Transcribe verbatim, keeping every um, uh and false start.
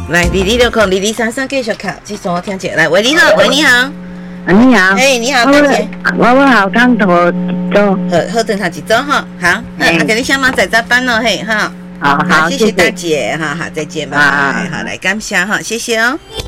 来，李李六空，李李三三继续考，继续我听姐来，喂，你好，喂，你好， 啊，你好， 哎，你好，大姐， 我我好看头周， 好好等他几周哈，好，那给你小马仔加班了嘿哈， 好好， 谢谢大姐哈，好，再见吧，好，来感谢哈，谢谢哦。